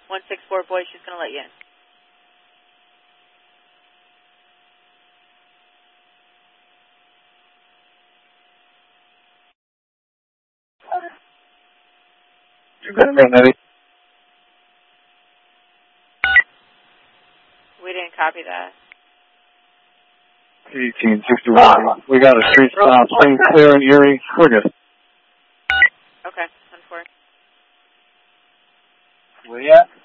164 boy, she's going to let you in. You got it, Eddie. We didn't copy that. 1861. We got a street stop. Spring clear in Erie. We're good. Okay, 10-4. Where you at?